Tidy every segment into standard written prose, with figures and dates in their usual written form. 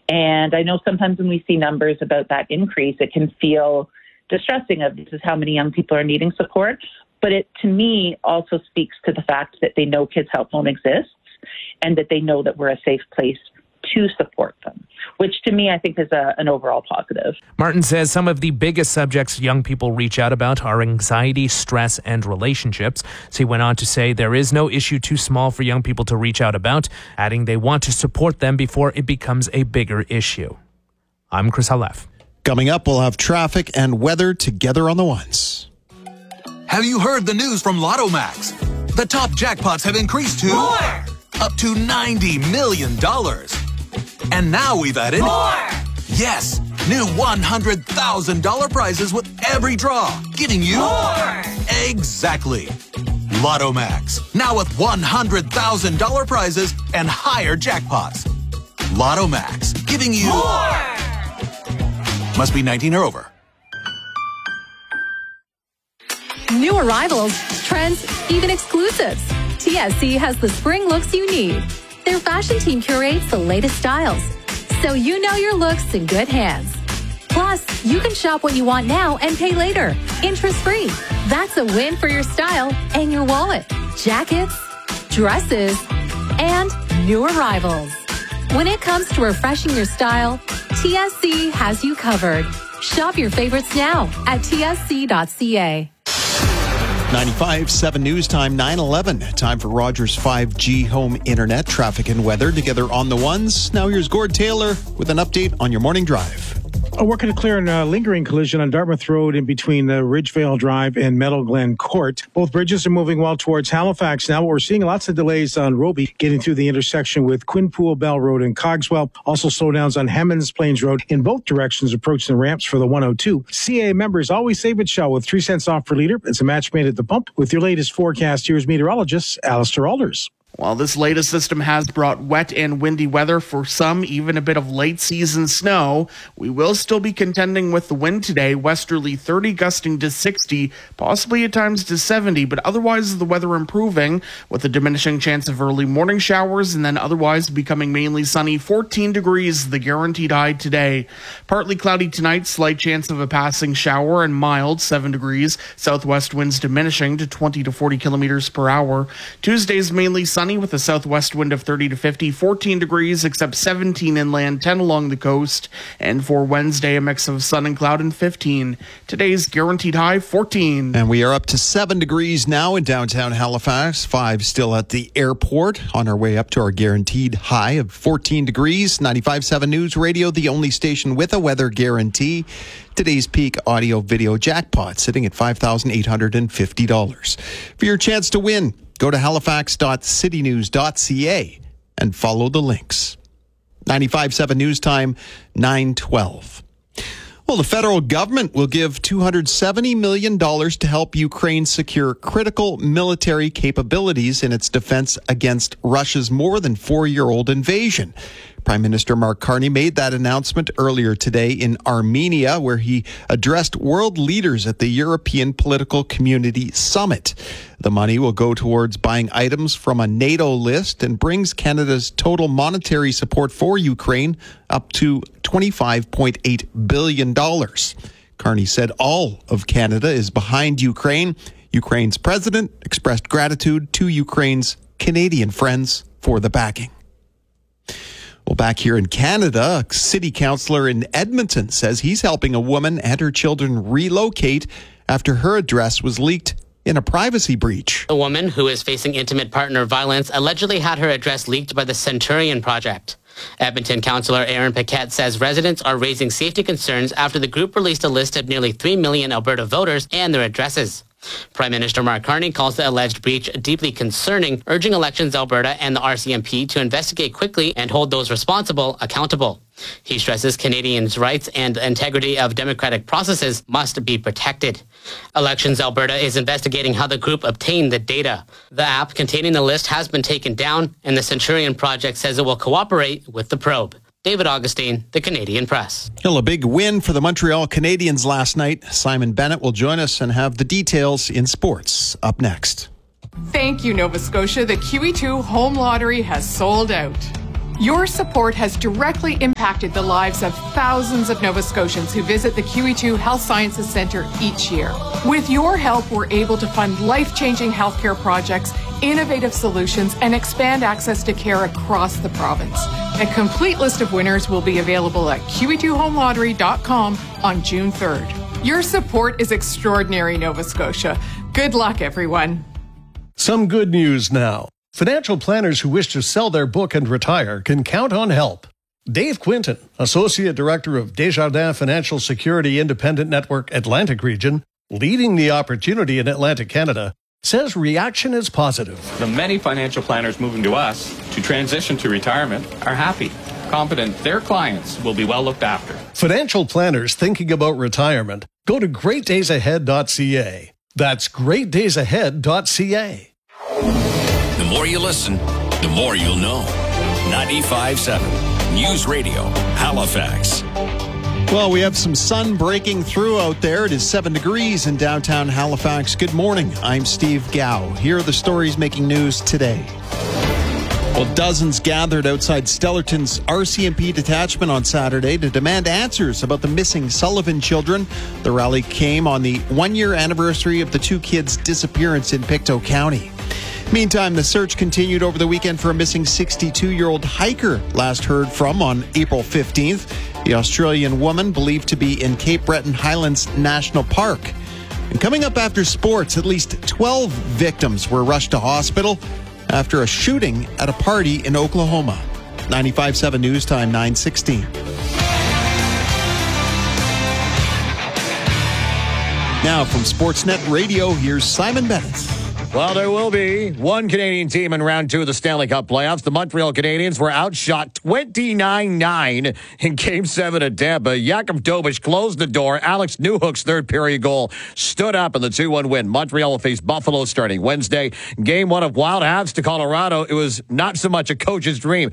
And I know sometimes when we see numbers about that increase, it can feel distressing of this is how many young people are needing support. But it, to me, also speaks to the fact that they know Kids Help Phone exists and that they know that we're a safe place to support them, which to me I think is an overall positive. Martin says some of the biggest subjects young people reach out about are anxiety, stress, and relationships. So he went on to say there is no issue too small for young people to reach out about, adding they want to support them before it becomes a bigger issue. I'm Chris Halef. Coming up, we'll have traffic and weather together on the ones. Have you heard the news from Lotto Max? The top jackpots have increased to more! Up to $90 million. And now we've added more! Yes, new $100,000 prizes with every draw, giving you more! Exactly. Lotto Max, now with $100,000 prizes and higher jackpots. Lotto Max, giving you more! Must be 19 or over. New arrivals, trends, even exclusives. TSC has the spring looks you need. Their fashion team curates the latest styles, so you know your look's in good hands. Plus, you can shop what you want now and pay later, interest-free. That's a win for your style and your wallet. Jackets, dresses, and new arrivals. When it comes to refreshing your style, TSC has you covered. Shop your favorites now at tsc.ca. 95.7 News Time, 9:11. Time for Rogers 5G home internet, traffic and weather together on the ones. Now here's Gord Taylor with an update on your morning drive. Working to clear a lingering collision on Dartmouth Road in between Ridgevale Drive and Meadow Glen Court. Both bridges are moving well towards Halifax now. We're seeing lots of delays on Roby getting through the intersection with Quinpool Bell Road and Cogswell. Also slowdowns on Hammonds Plains Road in both directions approaching the ramps for the 102. CA members always save at Shell with 3 cents off per liter. It's a match made at the pump. With your latest forecast, here's meteorologist Alistair Alders. Well, this latest system has brought wet and windy weather for some, even a bit of late season snow. We will still be contending with the wind today, westerly 30 gusting to 60, possibly at times to 70, but otherwise the weather improving with a diminishing chance of early morning showers and then otherwise becoming mainly sunny. 14 degrees, the guaranteed high today. Partly cloudy tonight, slight chance of a passing shower and mild, 7 degrees. Southwest winds diminishing to 20 to 40 kilometers per hour. Tuesday's mainly sunny with a southwest wind of 30 to 50, 14 degrees, except 17 inland, 10 along the coast. And for Wednesday, a mix of sun and cloud and 15. Today's guaranteed high, 14. And we are up to 7 degrees now in downtown Halifax, 5 still at the airport, on our way up to our guaranteed high of 14 degrees. 95.7 News Radio, the only station with a weather guarantee. Today's peak audio video jackpot sitting at $5,850. For your chance to win, go to halifax.citynews.ca and follow the links. 95.7 News Time, 9:12. Well, the federal government will give $270 million to help Ukraine secure critical military capabilities in its defense against Russia's more than 4-year-old invasion. Prime Minister Mark Carney made that announcement earlier today in Armenia, where he addressed world leaders at the European Political Community Summit. The money will go towards buying items from a NATO list and brings Canada's total monetary support for Ukraine up to $25.8 billion. Carney said all of Canada is behind Ukraine. Ukraine's president expressed gratitude to Ukraine's Canadian friends for the backing. Well, back here in Canada, a city councillor in Edmonton says he's helping a woman and her children relocate after her address was leaked in a privacy breach. A woman who is facing intimate partner violence allegedly had her address leaked by the Centurion Project. Edmonton councillor Aaron Paquette says residents are raising safety concerns after the group released a list of nearly 3 million Alberta voters and their addresses. Prime Minister Mark Carney calls the alleged breach deeply concerning, urging Elections Alberta and the RCMP to investigate quickly and hold those responsible accountable. He stresses Canadians' rights and the integrity of democratic processes must be protected. Elections Alberta is investigating how the group obtained the data. The app containing the list has been taken down, and the Centurion Project says it will cooperate with the probe. David Augustine, The Canadian Press. Still a big win for the Montreal Canadiens last night. Simon Bennett will join us and have the details in sports up next. Thank you, Nova Scotia. The QE2 home lottery has sold out. Your support has directly impacted the lives of thousands of Nova Scotians who visit the QE2 Health Sciences Centre each year. With your help, we're able to fund life-changing healthcare projects, innovative solutions, and expand access to care across the province. A complete list of winners will be available at QE2HomeLottery.com on June 3rd. Your support is extraordinary, Nova Scotia. Good luck, everyone. Some good news now. Financial planners who wish to sell their book and retire can count on help. Dave Quinton, Associate Director of Desjardins Financial Security Independent Network Atlantic Region, leading the opportunity in Atlantic Canada, says reaction is positive. The many financial planners moving to us to transition to retirement are happy, confident their clients will be well looked after. Financial planners thinking about retirement, go to greatdaysahead.ca. That's greatdaysahead.ca. The more you listen, the more you'll know. 95.7 News Radio, Halifax. Well, we have some sun breaking through out there. It is 7 degrees in downtown Halifax. Good morning. I'm Steve Gow. Here are the stories making news today. Well, dozens gathered outside Stellarton's RCMP detachment on Saturday to demand answers about the missing Sullivan children. The rally came on the one-year anniversary of the two kids' disappearance in Pictou County. Meantime, the search continued over the weekend for a missing 62-year-old hiker, last heard from on April 15th. The Australian woman believed to be in Cape Breton Highlands National Park. And coming up after sports, at least 12 victims were rushed to hospital after a shooting at a party in Oklahoma. 95.7 News Time, 9:16. Now from Sportsnet Radio, here's Simon Bennett. Well, there will be one Canadian team in round 2 of the Stanley Cup playoffs. The Montreal Canadiens were outshot 29-9 in Game 7 at Tampa. Jakub Dobeš closed the door. Alex Newhook's third period goal stood up in the 2-1 win. Montreal will face Buffalo starting Wednesday. Game 1 of Wild Habs to Colorado. It was not so much a coach's dream.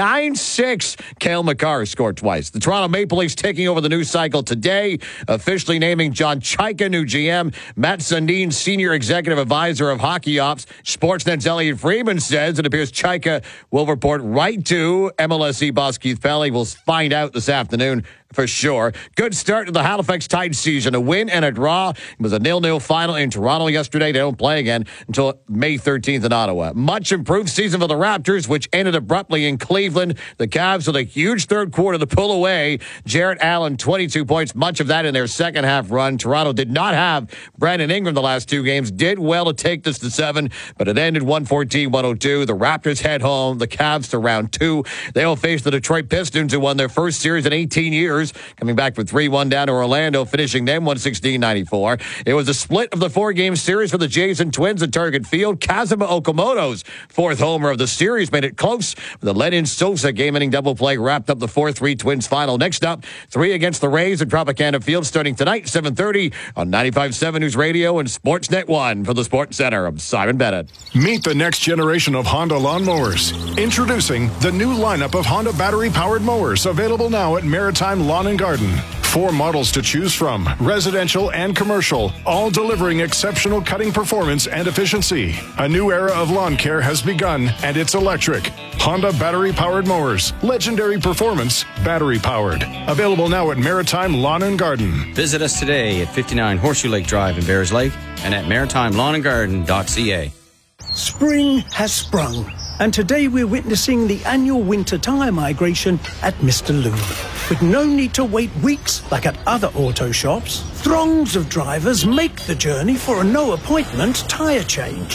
9-6. Cale Makar scored twice. The Toronto Maple Leafs taking over the news cycle today, officially naming John Chayka new GM. Matt Sundin, Senior Executive Advisor of Hockey Ops. Sportsnet's Elliot Freeman says it appears Chayka will report right to MLSE boss Keith Pelley. We'll find out this afternoon for sure. Good start to the Halifax Tide season. A win and a draw. It was a 0-0 final in Toronto yesterday. They don't play again until May 13th in Ottawa. Much improved season for the Raptors, which ended abruptly in Cleveland. The Cavs with a huge third quarter to pull away. Jarrett Allen, 22 points, much of that in their second half run. Toronto did not have Brandon Ingram the last 2 games. Did well to take this to 7, but it ended 114-102. The Raptors head home. The Cavs to round 2. They will face the Detroit Pistons, who won their first series in 18 years. Coming back with 3-1 down to Orlando, finishing them 116-94. It was a split of the 4-game series for the Jays and Twins at Target Field. Kazuma Okamoto's 4th homer of the series made it close. The Lenyn Sosa game-ending double play wrapped up the 4-3 Twins final. Next up, 3 against the Rays at Tropicana Field starting tonight, 7:30 on 95.7 News Radio and Sportsnet 1 for the Sports Center. I'm Simon Bennett. Meet the next generation of Honda lawnmowers. Introducing the new lineup of Honda battery-powered mowers, available now at Maritime Lawn and Garden. 4 models to choose from, residential and commercial, all delivering exceptional cutting performance and efficiency. A new era of lawn care has begun, and it's electric. Honda battery-powered mowers. Legendary performance, battery-powered. Available now at Maritime Lawn and Garden. Visit us today at 59 Horseshoe Lake Drive in Bears Lake and at maritimelawnandgarden.ca. Spring has sprung, and today we're witnessing the annual winter tyre migration at Mr. Lube. With no need to wait weeks like at other auto shops, throngs of drivers make the journey for a no-appointment tyre change.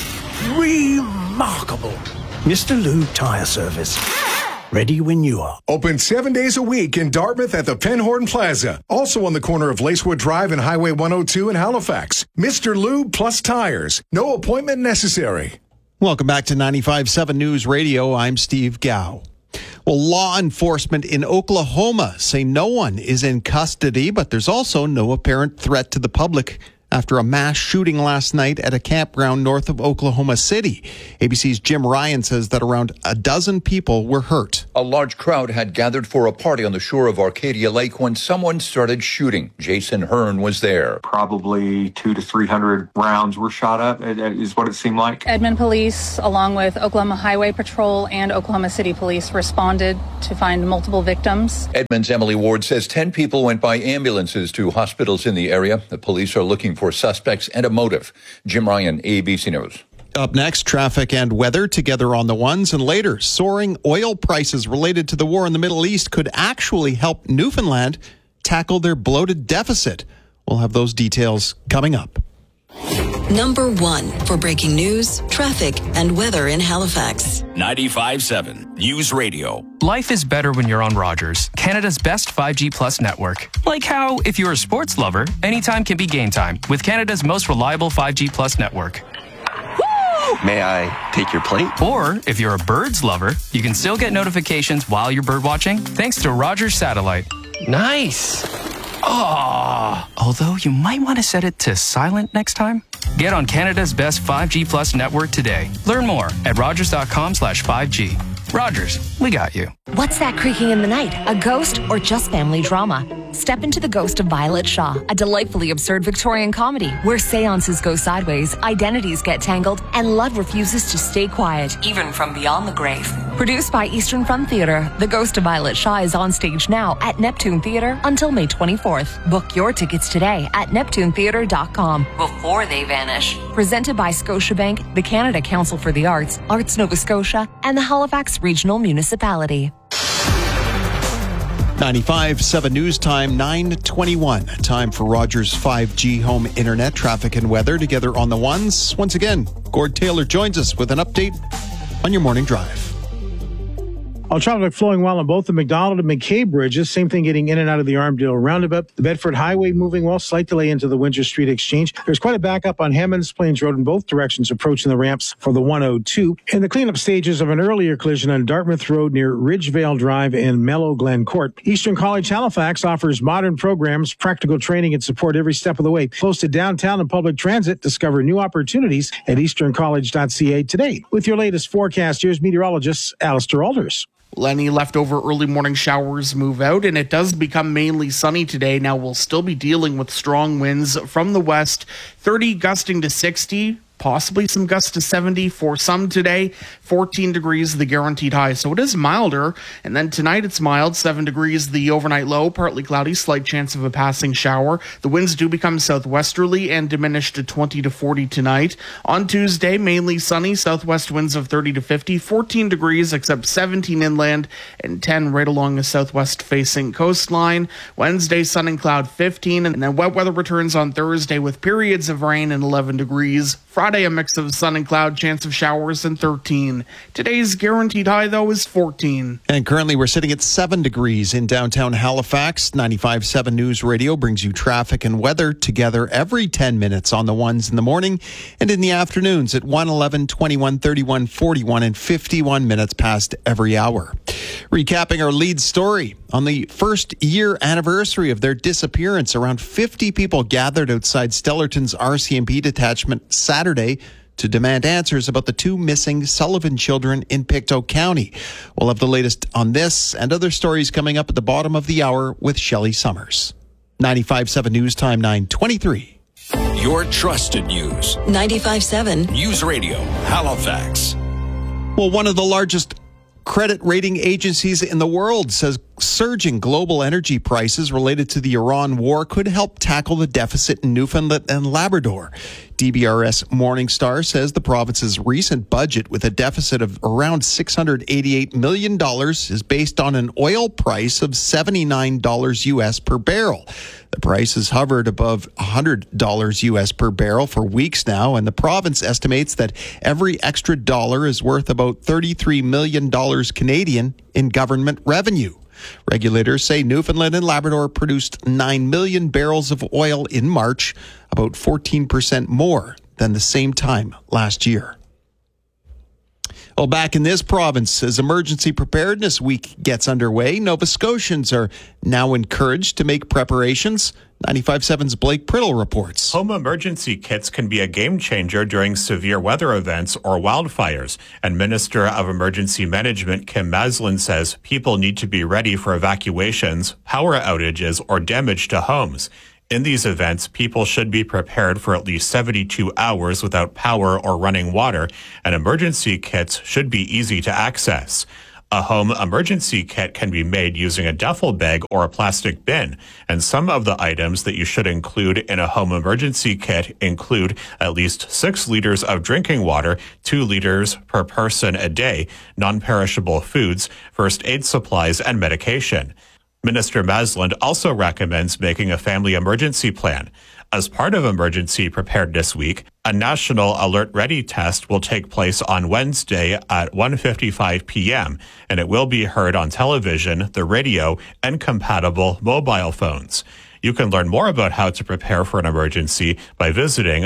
Remarkable. Mr. Lube Tyre Service. Ready when you are. Open 7 days a week in Dartmouth at the Penhorn Plaza. Also on the corner of Lacewood Drive and Highway 102 in Halifax. Mr. Lube plus tires. No appointment necessary. Welcome back to 95.7 News Radio. I'm Steve Gow. Well, law enforcement in Oklahoma say no one is in custody, but there's also no apparent threat to the public after a mass shooting last night at a campground north of Oklahoma City. ABC's Jim Ryan says that around a dozen people were hurt. A large crowd had gathered for a party on the shore of Arcadia Lake when someone started shooting. Jason Hearn was there. Probably 200 to 300 rounds were shot up, is what it seemed like. Edmond Police, along with Oklahoma Highway Patrol and Oklahoma City Police, responded to find multiple victims. Edmond's Emily Ward says 10 people went by ambulances to hospitals in the area. The police are looking for suspects and a motive. Jim Ryan, ABC News. Up next, traffic and weather together on the ones, and later, soaring oil prices related to the war in the Middle East could actually help Newfoundland tackle their bloated deficit. We'll have those details coming up. Number 1 for breaking news, traffic, and weather in Halifax. 95.7 News Radio. Life is better when you're on Rogers, Canada's best 5G Plus network. Like how, if you're a sports lover, anytime can be game time with Canada's most reliable 5G Plus network. May I take your plate? Or, if you're a birds lover, you can still get notifications while you're bird watching thanks to Rogers Satellite. Nice. Although you might want to set it to silent next time. Get on Canada's best 5G Plus network today. Learn more at rogers.com/5G. Rogers, we got you. What's that creaking in the night? A ghost or just family drama? Step into The Ghost of Violet Shaw, a delightfully absurd Victorian comedy where seances go sideways, identities get tangled, and love refuses to stay quiet, even from beyond the grave. Produced by Eastern Front Theatre, The Ghost of Violet Shaw is on stage now at Neptune Theatre until May 24th. Book your tickets today at neptunetheatre.com before they vanish. Presented by Scotiabank, the Canada Council for the Arts, Arts Nova Scotia, and the Halifax Regional Municipality. 95.7 News Time, 9:21. Time for Rogers 5G home internet traffic and weather together on the ones. Once again, Gord Taylor joins us with an update on your morning drive. All traffic flowing well on both the McDonald and McKay bridges. Same thing getting in and out of the Armadale roundabout. The Bedford Highway moving well. Slight delay into the Windsor Street Exchange. There's quite a backup on Hammonds Plains Road in both directions approaching the ramps for the 102. In the cleanup stages of an earlier collision on Dartmouth Road near Ridgevale Drive and Mellow Glen Court. Eastern College Halifax offers modern programs, practical training, and support every step of the way. Close to downtown and public transit. Discover new opportunities at easterncollege.ca today. With your latest forecast, here's meteorologist Alistair Alders. Any leftover early morning showers move out, and it does become mainly sunny today. Now we'll still be dealing with strong winds from the west, 30 gusting to 60. Possibly some gusts to 70 for some today. 14 degrees the guaranteed high, so it is milder. And then tonight it's mild, 7 degrees the overnight low, partly cloudy, slight chance of a passing shower. The winds do become southwesterly and diminish to 20 to 40 tonight. On Tuesday, mainly sunny, southwest winds of 30 to 50, 14 degrees except 17 inland and 10 right along the southwest facing coastline. Wednesday, sun and cloud 15, and then wet weather returns on Thursday with periods of rain and 11 degrees. Friday, a mix of sun and cloud, chance of showers, and 13. Today's guaranteed high, though, is 14. And currently we're sitting at 7 degrees in downtown Halifax. 95.7 News Radio brings you traffic and weather together every 10 minutes on the ones in the morning and in the afternoons at 1, 11, 21, 31, 41, and 51 minutes past every hour. Recapping our lead story. On the first year anniversary of their disappearance, around 50 people gathered outside Stellarton's RCMP detachment Saturday to demand answers about the 2 missing Sullivan children in Pictou County. We'll have the latest on this and other stories coming up at the bottom of the hour with Shelley Summers. 95.7 News Time, 9:23. Your trusted news. 95.7 News Radio, Halifax. Well, one of the largest credit rating agencies in the world says surging global energy prices related to the Iran war could help tackle the deficit in Newfoundland and Labrador. DBRS Morningstar says the province's recent budget, with a deficit of around $688 million, is based on an oil price of $79 US per barrel. The price has hovered above $100 US per barrel for weeks now, and the province estimates that every extra dollar is worth about $33 million Canadian in government revenue. Regulators say Newfoundland and Labrador produced 9 million barrels of oil in March, about 14% more than the same time last year. Well, back in this province, as Emergency Preparedness Week gets underway, Nova Scotians are now encouraged to make preparations. 95.7's Blake Priddle reports. Home emergency kits can be a game changer during severe weather events or wildfires. And Minister of Emergency Management Kim Maslin says people need to be ready for evacuations, power outages, or damage to homes. In these events, people should be prepared for at least 72 hours without power or running water, and emergency kits should be easy to access. A home emergency kit can be made using a duffel bag or a plastic bin, and some of the items that you should include in a home emergency kit include at least 6 liters of drinking water, 2 liters per person a day, non-perishable foods, first aid supplies, and medication. Minister Maslin also recommends making a family emergency plan. As part of Emergency Preparedness Week, a national Alert Ready test will take place on Wednesday at 1:55 p.m., and it will be heard on television, the radio, and compatible mobile phones. You can learn more about how to prepare for an emergency by visiting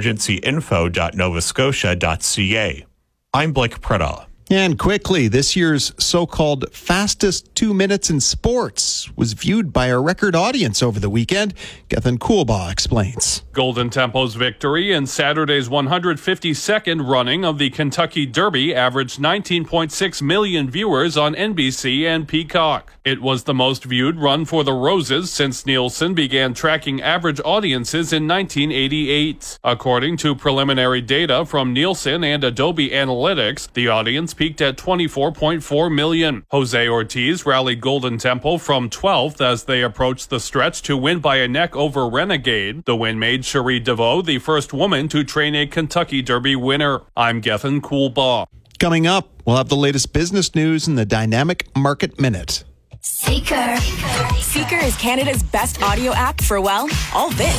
emergencyinfo.novascotia.ca. I'm Blake Priddle. And quickly, this year's so-called fastest 2 minutes in sports was viewed by a record audience over the weekend. Gethin Coolbaugh explains. Golden Temple's victory in Saturday's 152nd running of the Kentucky Derby averaged 19.6 million viewers on NBC and Peacock. It was the most viewed run for the Roses since Nielsen began tracking average audiences in 1988. According to preliminary data from Nielsen and Adobe Analytics, the audience peaked at 24.4 million. Jose Ortiz rallied Golden Temple from 12th as they approached the stretch to win by a neck over Renegade. The win made Cherie DeVoe the first woman to train a Kentucky Derby winner. I'm Gethin Coolbaugh. Coming up, we'll have the latest business news in the Dynamic Market Minute. Seeker. Seeker is Canada's best audio app for, well, all this.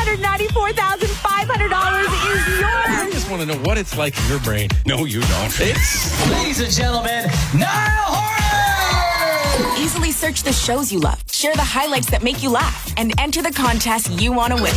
$194,500 is yours. I just want to know what it's like in your brain. No, you don't. It's, ladies and gentlemen, Niall Horan! Easily search the shows you love, share the highlights that make you laugh, and enter the contest you want to win.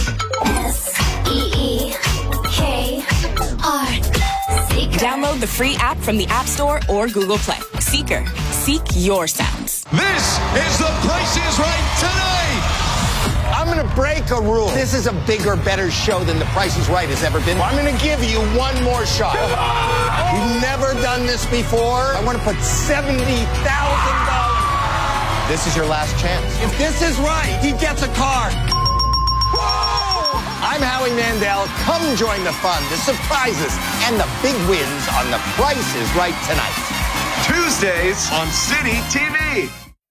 SEEKR. Download the free app from the App Store or Google Play. Seeker. Seek your sounds. This is The Price is Right tonight. I'm going to break a rule. This is a bigger, better show than The Price is Right has ever been. I'm going to give you one more shot. You've never done this before. I want to put $70,000. This is your last chance. If this is right, he gets a car. I'm Howie Mandel. Come join the fun, the surprises, and the big wins on The Price is Right tonight. Tuesdays on City TV.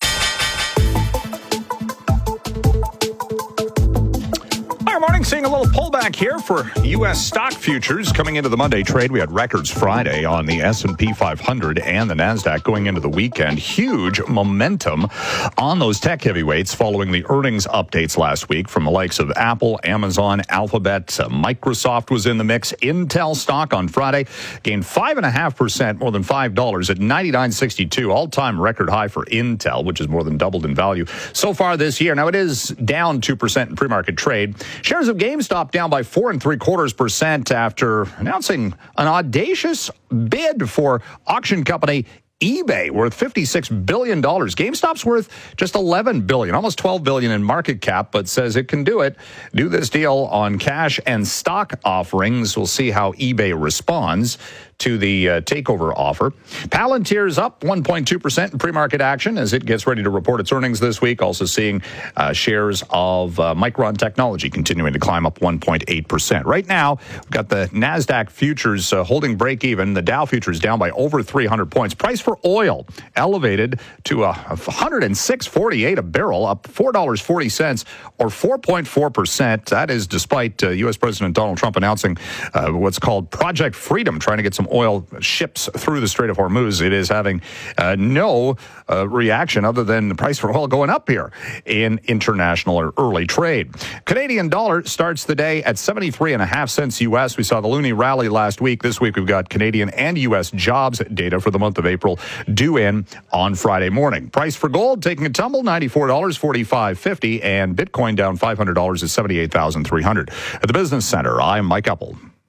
Good morning. Seeing a little pullback here for U.S. stock futures coming into the Monday trade. We had records Friday on the S&P 500 and the NASDAQ going into the weekend. Huge momentum on those tech heavyweights following the earnings updates last week from the likes of Apple, Amazon, Alphabet, Microsoft was in the mix. Intel stock on Friday gained 5.5%, more than $5 at $99.62, all-time record high for Intel, which has more than doubled in value so far this year. Now, it is down 2% in pre-market trade. Shares of GameStop down by 4.75% after announcing an audacious bid for auction company eBay, worth $56 billion. GameStop's worth just $11 billion, almost $12 billion in market cap, but says it can do this deal on cash and stock offerings. We'll see how eBay responds to the takeover offer. Palantir's up 1.2% in pre-market action as it gets ready to report its earnings this week. Also seeing shares of Micron Technology continuing to climb up 1.8%. Right now, we've got the NASDAQ futures holding break even. The Dow futures down by over 300 points. Price for oil elevated to $106.48 a barrel, up $4.40 or 4.4%. That is despite U.S. President Donald Trump announcing what's called Project Freedom, trying to get some oil ships through the Strait of Hormuz. It is having no reaction other than the price for oil going up here in international or early trade. Canadian dollar starts the day at 73.5 cents U.S. We saw the loonie rally last week. This week we've got Canadian and U.S. jobs data for the month of April due in on Friday morning. Price for gold taking a tumble, $94.45.50, and Bitcoin down $500 at $78,300. At the Business Center, I'm Mike Uppel.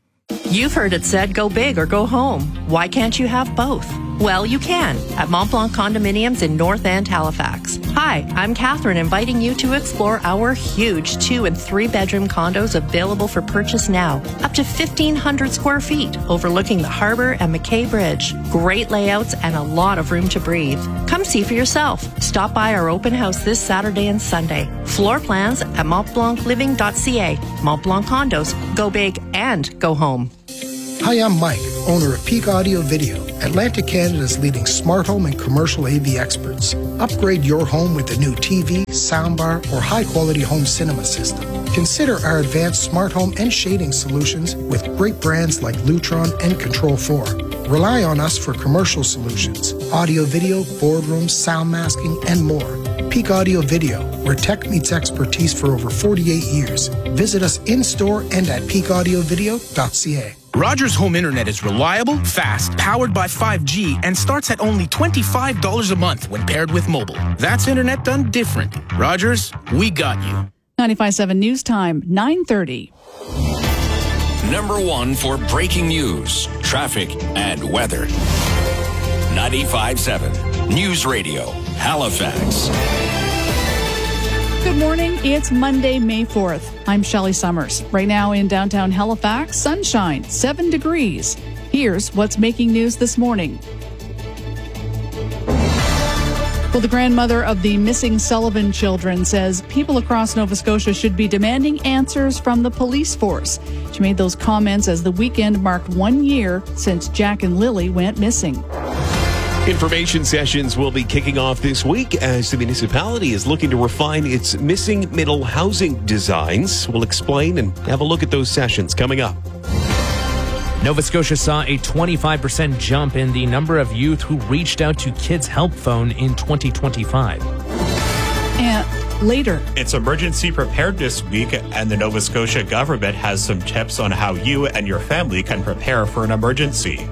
You've heard it said, go big or go home. Why can't you have both? Well, you can at Mont Blanc Condominiums in North and Halifax. Hi, I'm Catherine, inviting you to explore our huge 2- and 3-bedroom condos available for purchase now. Up to 1,500 square feet, overlooking the harbor and McKay Bridge. Great layouts and a lot of room to breathe. Come see for yourself. Stop by our open house this Saturday and Sunday. Floor plans at montblancliving.ca. Mont Blanc Condos. Go big and go home. Hi, I'm Mike, owner of Peak Audio Video, Atlantic Canada's leading smart home and commercial AV experts. Upgrade your home with a new TV, soundbar, or high-quality home cinema system. Consider our advanced smart home and shading solutions with great brands like Lutron and Control 4. Rely on us for commercial solutions, audio, video, boardrooms, sound masking, and more. Peak Audio Video, where tech meets expertise for over 48 years. Visit us in-store and at peakaudiovideo.ca. Rogers Home Internet is reliable, fast, powered by 5G, and starts at only $25 a month when paired with mobile. That's internet done different. Rogers, we got you. 95.7 News Time, 9:30. Number 1 for breaking news, traffic, and weather. 95.7 News Radio, Halifax. Good morning. It's Monday, May 4th. I'm Shelley Summers. Right now in downtown Halifax, sunshine, 7 degrees. Here's what's making news this morning. Well, the grandmother of the missing Sullivan children says people across Nova Scotia should be demanding answers from the police force. She made those comments as the weekend marked 1 year since Jack and Lily went missing. Information sessions will be kicking off this week as the municipality is looking to refine its missing middle housing designs. We'll explain and have a look at those sessions coming up. Nova Scotia saw a 25% jump in the number of youth who reached out to Kids Help Phone in 2025. And later, it's Emergency Preparedness Week, and the Nova Scotia government has some tips on how you and your family can prepare for an emergency.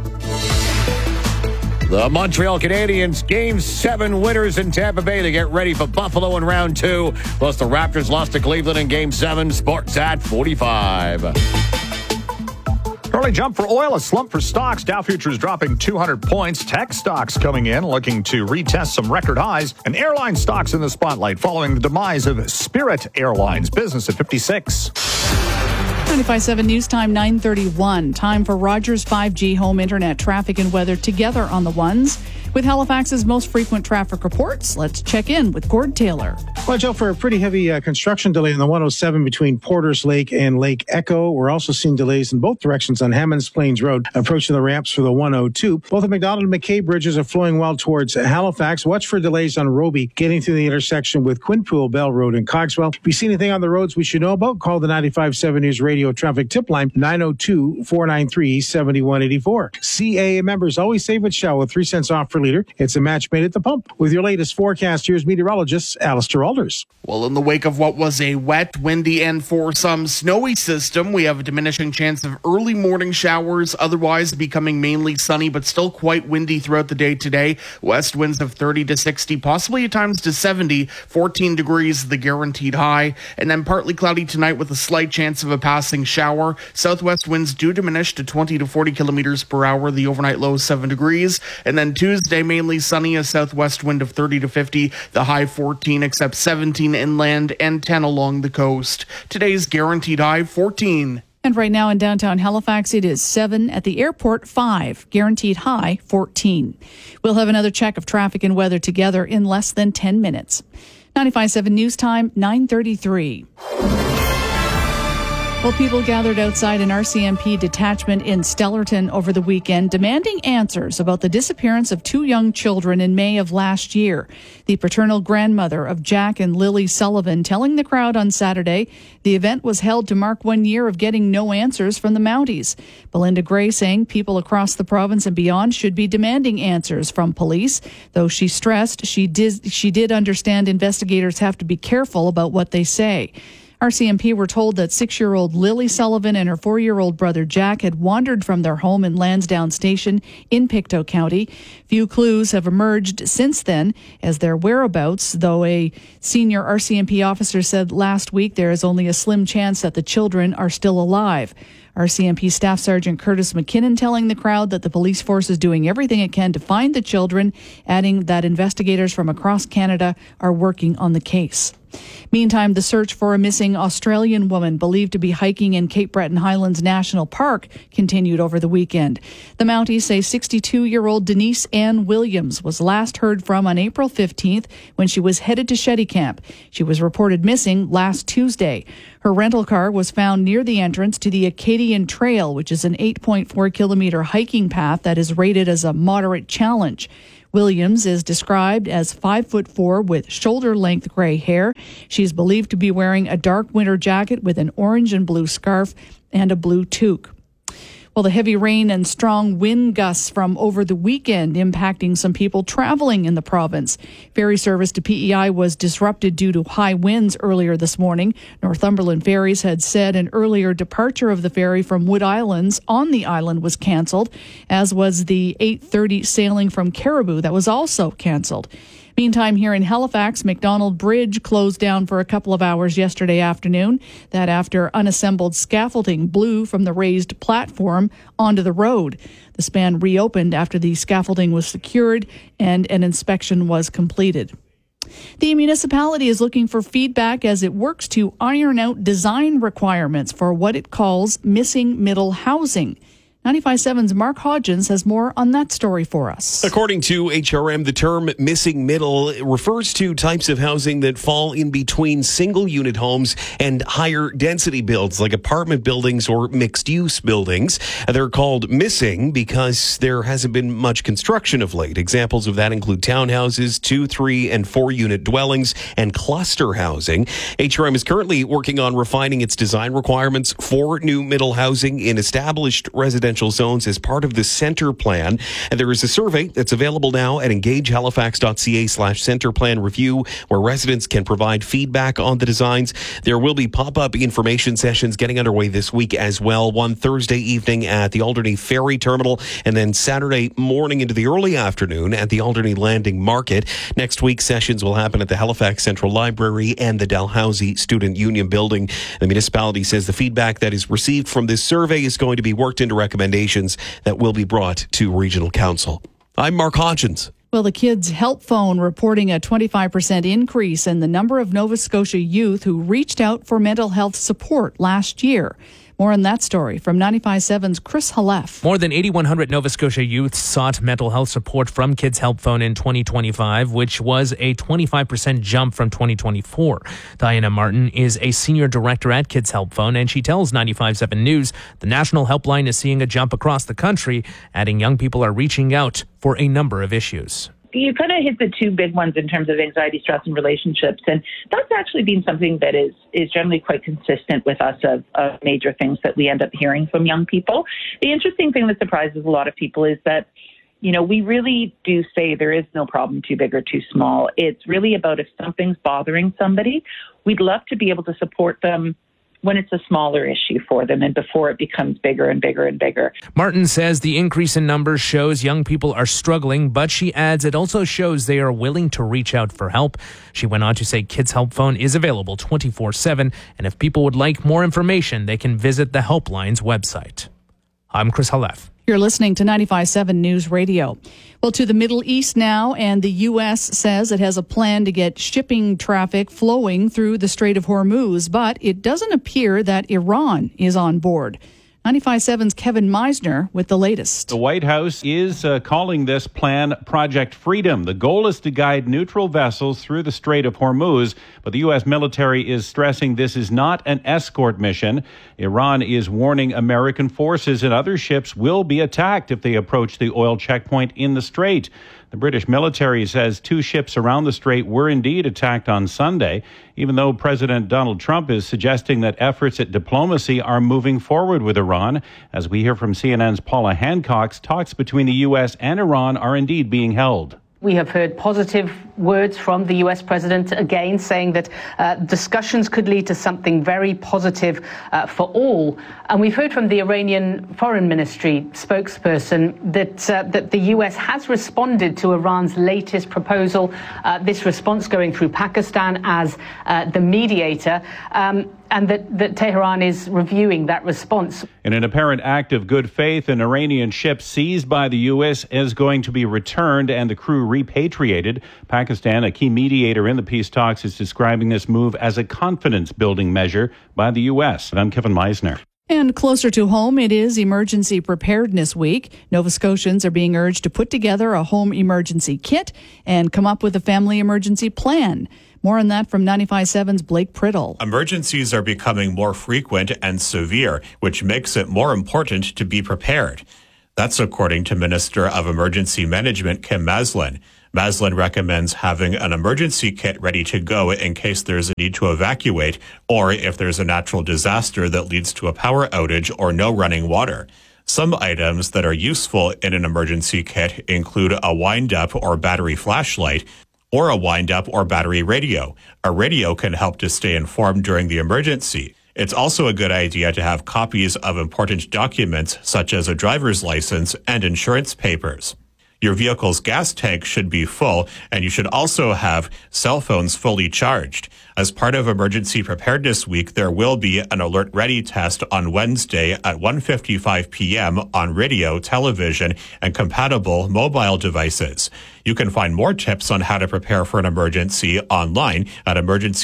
The Montreal Canadiens Game 7 winners in Tampa Bay to get ready for Buffalo in round 2. Plus, the Raptors lost to Cleveland in Game 7. Sports at 45. Early jump for oil, a slump for stocks. Dow futures dropping 200 points. Tech stocks coming in, looking to retest some record highs. And airline stocks in the spotlight following the demise of Spirit Airlines. Business at 56. 95.7 News Time, 9:31. Time for Rogers 5G home internet traffic and weather together on the ones. With Halifax's most frequent traffic reports, let's check in with Gord Taylor. Watch out for a pretty heavy construction delay on the 107 between Porters Lake and Lake Echo. We're also seeing delays in both directions on Hammonds Plains Road, approaching the ramps for the 102. Both the McDonald and McKay bridges are flowing well towards Halifax. Watch for delays on Roby, getting through the intersection with Quinpool Bell Road and Cogswell. If you see anything on the roads we should know about, call the 95.7 News Radio traffic tip line, 902-493-7184. CAA members always save at Shell with 3 cents off per liter. It's a match made at the pump. With your latest forecast, here's meteorologist Alistair Alders. Well, in the wake of what was a wet, windy, and for some snowy system, we have a diminishing chance of early morning showers, otherwise becoming mainly sunny, but still quite windy throughout the day today. West winds of 30 to 60, possibly at times to 70, 14 degrees the guaranteed high, and then partly cloudy tonight with a slight chance of a passing shower. Southwest winds do diminish to 20 to 40 kilometers per hour, the overnight low 7 degrees, and then Tuesday mainly sunny, a southwest wind of 30 to 50, the high 14 except 17 inland and 10 along the coast. Today's guaranteed high 14. And right now in downtown Halifax, it is 7. At the airport, 5. Guaranteed high, 14. We'll have another check of traffic and weather together in less than 10 minutes. 95.7 News Time, 9:33. Well, people gathered outside an RCMP detachment in Stellarton over the weekend demanding answers about the disappearance of 2 young children in May of last year. The paternal grandmother of Jack and Lily Sullivan telling the crowd on Saturday the event was held to mark 1 year of getting no answers from the Mounties. Belinda Gray saying people across the province and beyond should be demanding answers from police, though she stressed she did understand investigators have to be careful about what they say. RCMP were told that 6-year-old Lily Sullivan and her 4-year-old brother Jack had wandered from their home in Lansdowne Station in Pictou County. Few clues have emerged since then as their whereabouts, though a senior RCMP officer said last week there is only a slim chance that the children are still alive. RCMP Staff Sergeant Curtis McKinnon telling the crowd that the police force is doing everything it can to find the children, adding that investigators from across Canada are working on the case. Meantime, the search for a missing Australian woman believed to be hiking in Cape Breton Highlands National Park continued over the weekend. The Mounties say 62-year-old Denise Ann Williams was last heard from on April 15th when she was headed to Shetty Camp. She was reported missing last Tuesday. Her rental car was found near the entrance to the Acadian Trail, which is an 8.4-kilometer hiking path that is rated as a moderate challenge. Williams is described as 5'4" with shoulder-length gray hair. She's believed to be wearing a dark winter jacket with an orange and blue scarf and a blue toque. Well, the heavy rain and strong wind gusts from over the weekend impacting some people traveling in the province. Ferry service to PEI was disrupted due to high winds earlier this morning. Northumberland Ferries had said an earlier departure of the ferry from Wood Islands on the island was cancelled, as was the 8:30 sailing from Caribou that was also cancelled. Meantime, here in Halifax, McDonald Bridge closed down for a couple of hours yesterday afternoon. That after unassembled scaffolding blew from the raised platform onto the road. The span reopened after the scaffolding was secured and an inspection was completed. The municipality is looking for feedback as it works to iron out design requirements for what it calls missing middle housing. 95.7's Mark Hodgins has more on that story for us. According to HRM, the term missing middle refers to types of housing that fall in between single-unit homes and higher density builds like apartment buildings or mixed-use buildings. They're called missing because there hasn't been much construction of late. Examples of that include townhouses, 2, 3, and 4-unit dwellings, and cluster housing. HRM is currently working on refining its design requirements for new middle housing in established residential zones as part of the Centre Plan. And there is a survey that's available now at engagehalifax.ca/Centre Plan Review, where residents can provide feedback on the designs. There will be pop-up information sessions getting underway this week as well. One Thursday evening at the Alderney Ferry Terminal, and then Saturday morning into the early afternoon at the Alderney Landing Market. Next week, sessions will happen at the Halifax Central Library and the Dalhousie Student Union Building. The municipality says the feedback that is received from this survey is going to be worked into recommendations that will be brought to Regional Council. I'm Mark Hodgins. Well, the Kids Help Phone reporting a 25% increase in the number of Nova Scotia youth who reached out for mental health support last year. More on that story from 95.7's Chris Halef. More than 8,100 Nova Scotia youth sought mental health support from Kids Help Phone in 2025, which was a 25% jump from 2024. Diana Martin is a senior director at Kids Help Phone, and she tells 95.7 News the national helpline is seeing a jump across the country, adding young people are reaching out for a number of issues. You kind of hit the two big ones in terms of anxiety, stress, and relationships. And that's actually been something that is generally quite consistent with us of major things that we end up hearing from young people. The interesting thing that surprises a lot of people is that, you know, we really do say there is no problem too big or too small. It's really about if something's bothering somebody, we'd love to be able to support them when it's a smaller issue for them and before it becomes bigger and bigger and bigger. Martin says the increase in numbers shows young people are struggling, but she adds it also shows they are willing to reach out for help. She went on to say Kids Help Phone is available 24/7, and if people would like more information, they can visit the Helpline's website. I'm Chris Halef. You're listening to 95.7 News Radio. Well, to the Middle East now, and the U.S. says it has a plan to get shipping traffic flowing through the Strait of Hormuz, but it doesn't appear that Iran is on board. 95.7's Kevin Meisner with the latest. The White House is calling this plan Project Freedom. The goal is to guide neutral vessels through the Strait of Hormuz, but the U.S. military is stressing this is not an escort mission. Iran is warning American forces and other ships will be attacked if they approach the oil checkpoint in the strait. The British military says 2 ships around the strait were indeed attacked on Sunday, even though President Donald Trump is suggesting that efforts at diplomacy are moving forward with Iran. As we hear from CNN's Paula Hancock, talks between the U.S. and Iran are indeed being held. We have heard positive words from the U.S. president again, saying that discussions could lead to something very positive for all. And we've heard from the Iranian Foreign Ministry spokesperson that the U.S. has responded to Iran's latest proposal, this response going through Pakistan as the mediator. and that Tehran is reviewing that response. In an apparent act of good faith, an Iranian ship seized by the U.S. is going to be returned and the crew repatriated. Pakistan, a key mediator in the peace talks, is describing this move as a confidence-building measure by the U.S. I'm Kevin Meisner. And closer to home, it is Emergency Preparedness Week. Nova Scotians are being urged to put together a home emergency kit and come up with a family emergency plan. More on that from 95.7's Blake Priddle. Emergencies are becoming more frequent and severe, which makes it more important to be prepared. That's according to Minister of Emergency Management Kim Maslin. Maslin recommends having an emergency kit ready to go in case there's a need to evacuate or if there's a natural disaster that leads to a power outage or no running water. Some items that are useful in an emergency kit include a wind-up or battery flashlight or a wind-up or battery radio. A radio can help to stay informed during the emergency. It's also a good idea to have copies of important documents such as a driver's license and insurance papers. Your vehicle's gas tank should be full, and you should also have cell phones fully charged. As part of Emergency Preparedness Week, there will be an Alert Ready test on Wednesday at 1:55 p.m. on radio, television, and compatible mobile devices. You can find more tips on how to prepare for an emergency online at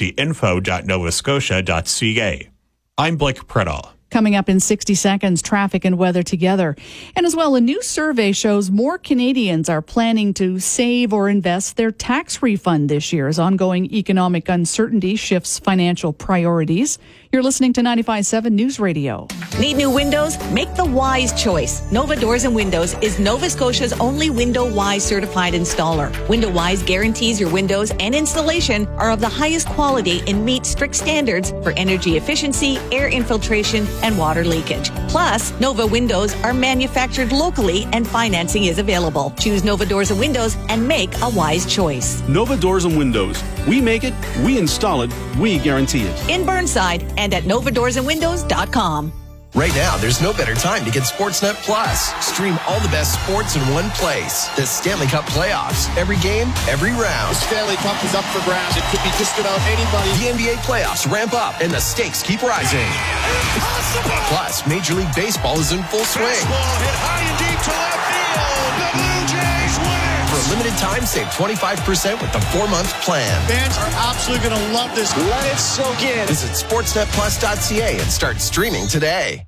emergencyinfo.novascotia.ca. I'm Blake Priddle. Coming up in 60 seconds, traffic and weather together. And as well, a new survey shows more Canadians are planning to save or invest their tax refund this year as ongoing economic uncertainty shifts financial priorities. You're listening to 95.7 News Radio. Need new windows? Make the wise choice. Nova Doors and Windows is Nova Scotia's only Window Wise certified installer. Window Wise guarantees your windows and installation are of the highest quality and meet strict standards for energy efficiency, air infiltration, and water leakage. Plus, Nova windows are manufactured locally and financing is available. Choose Nova Doors and Windows and make a wise choice. Nova Doors and Windows. We make it, we install it, we guarantee it. In Burnside and at novadoorsandwindows.com. Right now, there's no better time to get Sportsnet Plus. Stream all the best sports in one place. The Stanley Cup playoffs. Every game, every round. The Stanley Cup is up for grabs. It could be just about anybody. The NBA playoffs ramp up and the stakes keep rising. Impossible! Plus, Major League Baseball is in full swing. Baseball hit high and deep to left field. The Blue Jays win it! For a limited time, save 25% with the 4-month plan. Fans are absolutely going to love this. Let it soak in. Visit sportsnetplus.ca and start streaming today.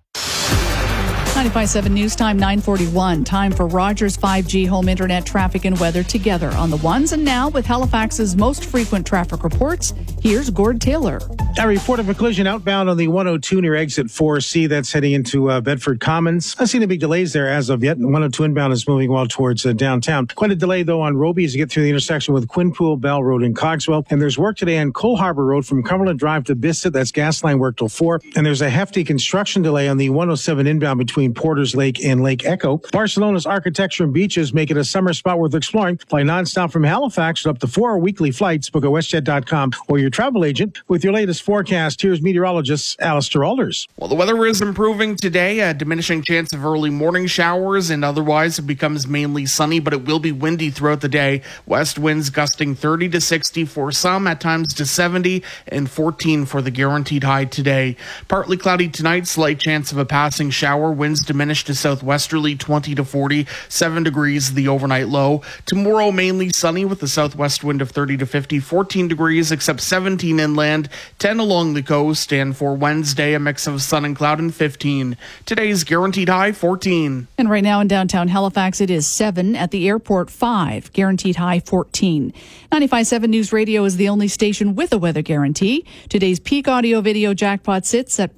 95.7 News Time, 9:41. Time for Rogers 5G home internet traffic and weather together on the ones. And now with Halifax's most frequent traffic reports, here's Gord Taylor. A report of a collision outbound on the 102 near exit 4C. That's heading into Bedford Commons. I've seen any big delays there as of yet. 102 inbound is moving well towards downtown. Quite a delay, though, on Roby as you get through the intersection with Quinpool, Bell Road, and Cogswell. And there's work today on Cole Harbour Road from Cumberland Drive to Bissett. That's gas line work till 4. And there's a hefty construction delay on the 107 inbound between Porters Lake and Lake Echo. Barcelona's architecture and beaches make it a summer spot worth exploring. Fly nonstop from Halifax with up to 4 weekly flights. Book at WestJet.com or your travel agent with your latest forecast. Here's meteorologist Alistair Alders. Well, the weather is improving today. A diminishing chance of early morning showers, and otherwise it becomes mainly sunny, but it will be windy throughout the day. West winds gusting 30 to 60 for some, at times to 70, and 14 for the guaranteed high today. Partly cloudy tonight, slight chance of a passing shower. Winds diminish to southwesterly 20 to 40, 7 degrees the overnight low. Tomorrow mainly sunny with a southwest wind of 30 to 50, 14 degrees except 17 inland, 10 along the coast, and for Wednesday a mix of sun and cloud and 15. Today's guaranteed high 14. And right now in downtown Halifax it is 7, at the airport 5, guaranteed high 14. 95.7 News Radio is the only station with a weather guarantee. Today's peak audio video jackpot sits at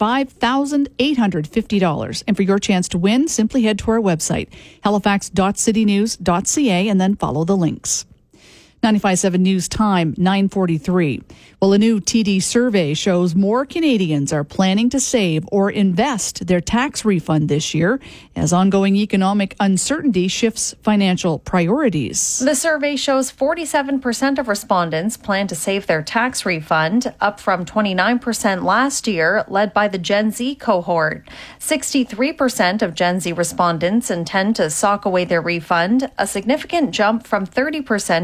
$5,850. And for your chance to win, simply head to our website, halifax.citynews.ca, and then follow the links. 95.7 News Time, 9:43. Well, a new TD survey shows more Canadians are planning to save or invest their tax refund this year as ongoing economic uncertainty shifts financial priorities. The survey shows 47% of respondents plan to save their tax refund, up from 29% last year, led by the Gen Z cohort. 63% of Gen Z respondents intend to sock away their refund, a significant jump from 30% in 2020.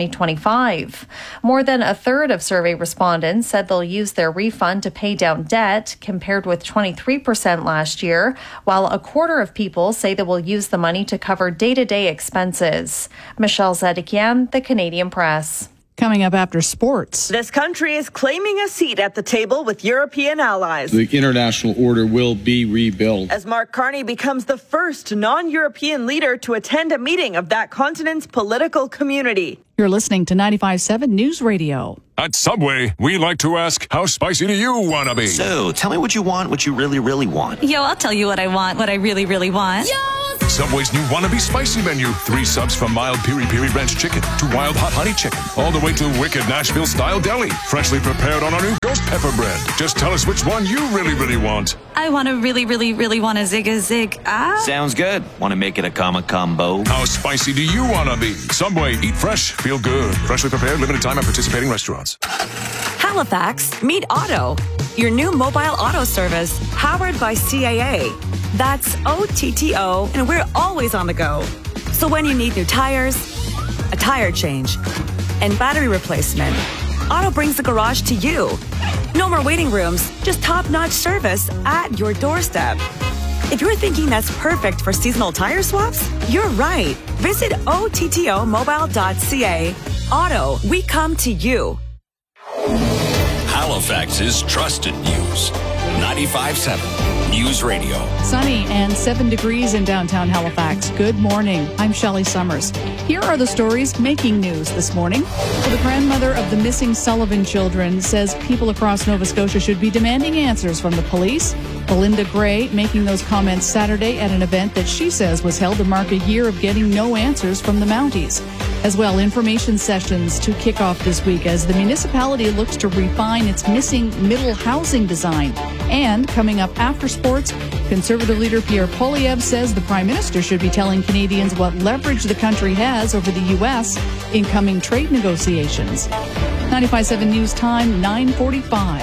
2025. More than a third of survey respondents said they'll use their refund to pay down debt, compared with 23% last year, while a quarter of people say they will use the money to cover day-to-day expenses. Michelle Zedekian, The Canadian Press. Coming up after sports. This country is claiming a seat at the table with European allies. The international order will be rebuilt. As Mark Carney becomes the first non-European leader to attend a meeting of that continent's political community. You're listening to 95.7 News Radio. At Subway, we like to ask, how spicy do you want to be? So, tell me what you want, what you really, really want. Yo, I'll tell you what I want, what I really, really want. Yo! Subway's new Wannabe Spicy menu. 3 subs from mild piri-piri ranch chicken to wild hot honey chicken, all the way to wicked Nashville-style deli. Freshly prepared on our new ghost pepper bread. Just tell us which one you really, really want. I want to really, really, really want a zig. Sounds good. Want to make it a combo? How spicy do you want to be? Subway, eat fresh, feel good. Freshly prepared, limited time at participating restaurants. Halifax, meet Auto, your new mobile auto service powered by CAA. That's OTTO, and we're always on the go. So when you need new tires, a tire change, and battery replacement, Auto brings the garage to you. No more waiting rooms, just top-notch service at your doorstep. If you're thinking that's perfect for seasonal tire swaps, you're right. Visit OTTOmobile.ca. Auto, we come to you. Halifax's trusted news. 95.7 News Radio. Sunny and 7 degrees in downtown Halifax. Good morning. I'm Shelley Summers. Here are the stories making news this morning. So the grandmother of the missing Sullivan children says people across Nova Scotia should be demanding answers from the police. Belinda Gray making those comments Saturday at an event that she says was held to mark a year of getting no answers from the Mounties. As well, information sessions to kick off this week as the municipality looks to refine its missing middle housing design. And coming up after sports, Conservative leader Pierre Poilievre says the Prime Minister should be telling Canadians what leverage the country has over the U.S. in coming trade negotiations. 95.7 News Time, 9:45.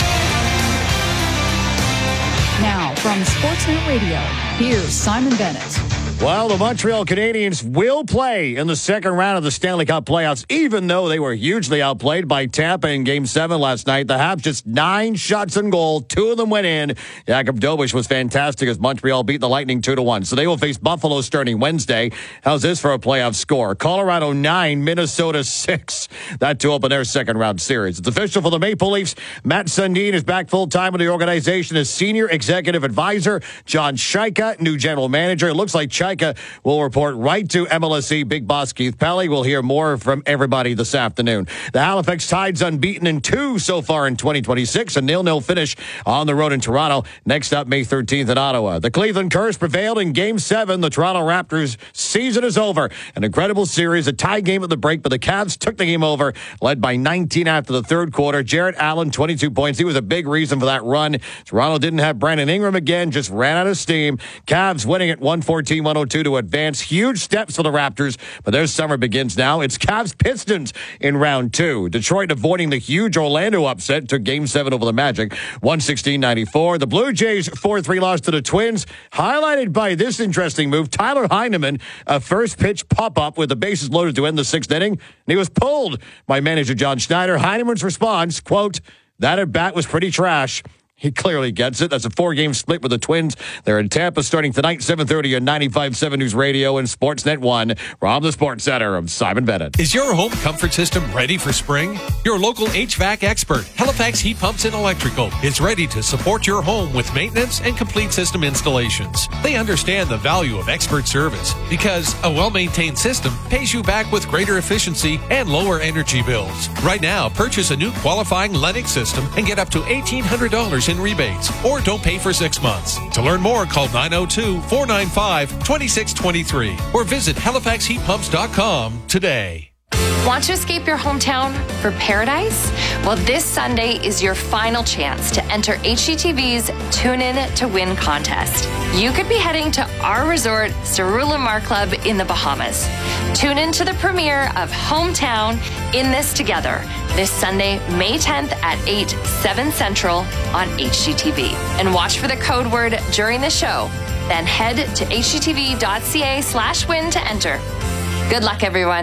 Now, from Sportsnet Radio, here's Simon Bennett. Well, the Montreal Canadiens will play in the second round of the Stanley Cup playoffs, even though they were hugely outplayed by Tampa in Game 7 last night. The Habs just 9 shots on goal. 2 of them went in. Jakub Dobeš was fantastic as Montreal beat the Lightning 2-1. So they will face Buffalo starting Wednesday. How's this for a playoff score? Colorado 9, Minnesota 6. That to open their second round series. It's official for the Maple Leafs. Matt Sundin is back full-time with the organization as senior executive advisor. John Shaika, new general manager. It looks like Shaika will report right to MLSE Big Boss Keith Pelly. We'll hear more from everybody this afternoon. The Halifax Tide's unbeaten in 2 so far in 2026. A 0-0 finish on the road in Toronto. Next up, May 13th in Ottawa. The Cleveland Curse prevailed in Game 7. The Toronto Raptors' season is over. An incredible series, a tie game at the break, but the Cavs took the game over, led by 19 after the third quarter. Jarrett Allen, 22 points. He was a big reason for that run. Toronto didn't have Brandon Ingram again, just ran out of steam. Cavs winning at 114-102 to advance. Huge steps for the Raptors, but their summer begins now. It's Cavs Pistons in round 2. Detroit avoiding the huge Orlando upset, took Game 7 over the Magic, 116-94. The Blue Jays 4-3 loss to the Twins, highlighted by this interesting move. Tyler Heineman, a first pitch pop-up with the bases loaded to end the 6th inning, and he was pulled by manager John Schneider. Heineman's response, quote, "That at bat was pretty trash." He clearly gets it. That's a 4-game split with the Twins. They're in Tampa starting tonight, 7:30 on 95.7 News Radio and Sportsnet 1. From the Sports Center, I'm Simon Bennett. Is your home comfort system ready for spring? Your local HVAC expert, Halifax Heat Pumps and Electrical, is ready to support your home with maintenance and complete system installations. They understand the value of expert service because a well-maintained system pays you back with greater efficiency and lower energy bills. Right now, purchase a new qualifying Lennox system and get up to $1,800 in rebates, or don't pay for 6 months. To learn more, call 902-495-2623 or visit HalifaxHeatPumps.com today. Want to escape your hometown for paradise? Well, this Sunday is your final chance to enter HGTV's Tune In to Win contest. You could be heading to our resort, Cerullimar Club in the Bahamas. Tune in to the premiere of Hometown In This Together this Sunday, May 10th at 8, 7 Central on HGTV. And watch for the code word during the show. Then head to hgtv.ca/win to enter. Good luck, everyone.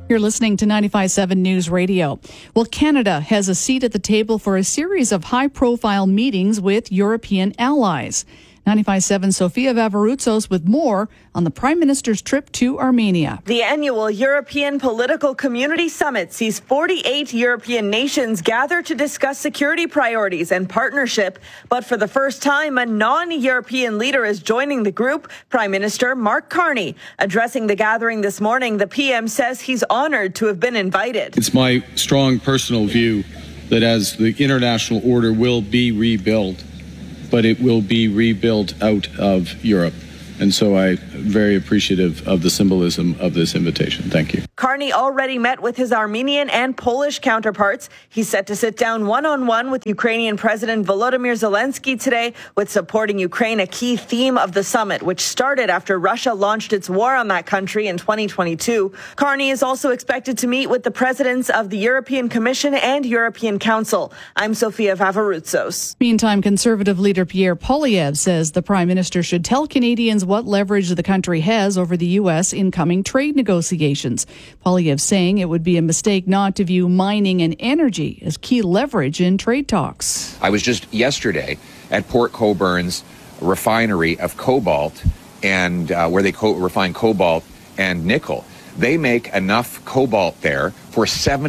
You're listening to 95.7 News Radio. Well, Canada has a seat at the table for a series of high-profile meetings with European allies. 95.7 Sofia Vavaroutsos with more on the Prime Minister's trip to Armenia. The annual European Political Community Summit sees 48 European nations gather to discuss security priorities and partnership. But for the first time, a non-European leader is joining the group, Prime Minister Mark Carney. Addressing the gathering this morning, the PM says he's honored to have been invited. It's my strong personal view that as the international order will be rebuilt, but it will be rebuilt out of Europe. And so I'm very appreciative of the symbolism of this invitation. Thank you. Carney already met with his Armenian and Polish counterparts. He's set to sit down one-on-one with Ukrainian President Volodymyr Zelensky today, with supporting Ukraine a key theme of the summit, which started after Russia launched its war on that country in 2022. Carney is also expected to meet with the presidents of the European Commission and European Council. I'm Sofia Vavaroutsos. Meantime, Conservative leader Pierre Poilievre says the Prime Minister should tell Canadians what leverage the country has over the U.S. in coming trade negotiations. Poilievre saying it would be a mistake not to view mining and energy as key leverage in trade talks. I was just yesterday at Port Coburn's refinery of cobalt, and where they refine cobalt and nickel. They make enough cobalt there for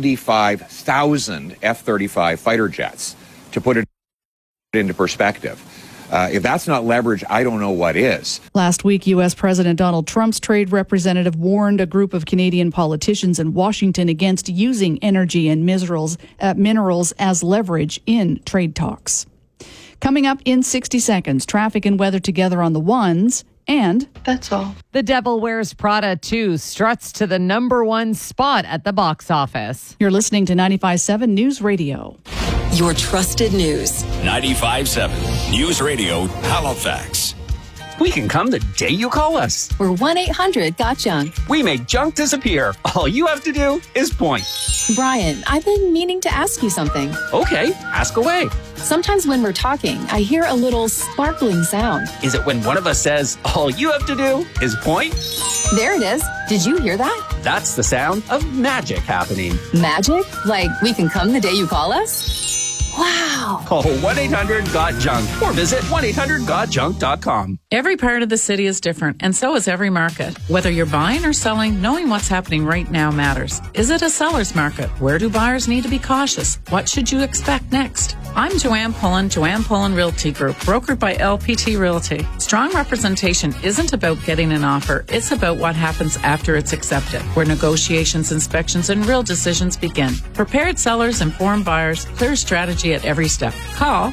75,000 F-35 fighter jets. To put it into perspective, if that's not leverage, I don't know what is. Last week, U.S. President Donald Trump's trade representative warned a group of Canadian politicians in Washington against using energy and minerals as leverage in trade talks. Coming up in 60 seconds, traffic and weather together on the ones. And that's all. The Devil Wears Prada 2 struts to the #1 spot at the box office. You're listening to 95.7 News Radio. Your trusted news. 95.7 News Radio, Halifax. We can come the day you call us. We're 1-800-GOT-JUNK. We make junk disappear. All you have to do is point. Brian, I've been meaning to ask you something. Okay, ask away. Sometimes when we're talking, I hear a little sparkling sound. Is it when one of us says, all you have to do is point? There it is. Did you hear that? That's the sound of magic happening. Magic? Like we can come the day you call us? Wow. Call 1-800-GOT-JUNK or visit 1-800-GOT-JUNK.com. Every part of the city is different, and so is every market. Whether you're buying or selling, knowing what's happening right now matters. Is it a seller's market? Where do buyers need to be cautious? What should you expect next? I'm Joanne Pullen Realty Group, brokered by LPT Realty. Strong representation isn't about getting an offer. It's about what happens after it's accepted, where negotiations, inspections, and real decisions begin. Prepared sellers, informed buyers, clear strategy at every step. Call